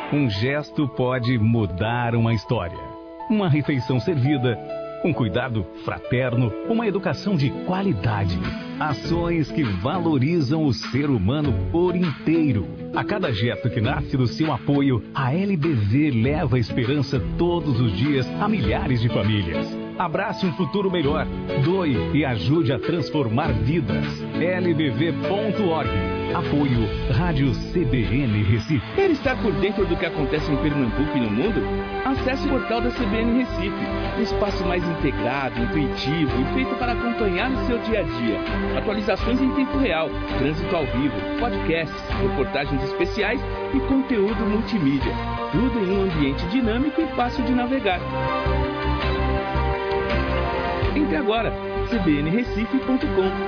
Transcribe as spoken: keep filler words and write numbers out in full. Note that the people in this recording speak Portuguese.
Um gesto pode mudar uma história. Uma refeição servida, um cuidado fraterno, uma educação de qualidade. Ações que valorizam o ser humano por inteiro. A cada gesto que nasce do seu apoio, a L B V leva esperança todos os dias a milhares de famílias. Abrace um futuro melhor. Doe e ajude a transformar vidas. L B V ponto org. Apoio Rádio C B N Recife. Quer estar por dentro do que acontece em Pernambuco e no mundo? Acesse o portal da C B N Recife. Um espaço mais integrado, intuitivo e feito para acompanhar o seu dia a dia. Atualizações em tempo real, trânsito ao vivo, podcasts, reportagens especiais e conteúdo multimídia. Tudo em um ambiente dinâmico e fácil de navegar. Entre agora, c b n recife ponto com.